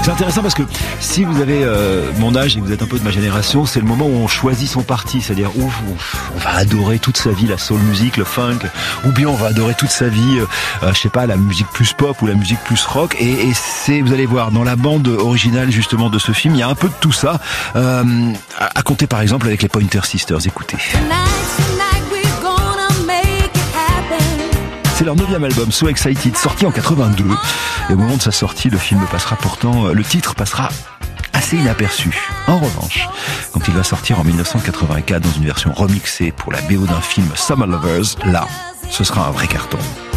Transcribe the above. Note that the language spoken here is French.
C'est intéressant parce que si vous avez mon âge et que vous êtes un peu de ma génération, c'est le moment où on choisit son parti, c'est-à-dire où on va adorer toute sa vie la soul music, le funk, ou bien on va adorer toute sa vie, je sais pas, la musique plus pop ou la musique plus rock. Et c'est, vous allez voir, dans la bande originale justement de ce film, il y a un peu de tout ça, à compter par exemple avec les Pointer Sisters. Écoutez. C'est leur 9e album, So Excited, sorti en 82. Et au moment de sa sortie, le titre passera assez inaperçu. En revanche, quand il va sortir en 1984 dans une version remixée pour la BO d'un film Summer Lovers, là, ce sera un vrai carton.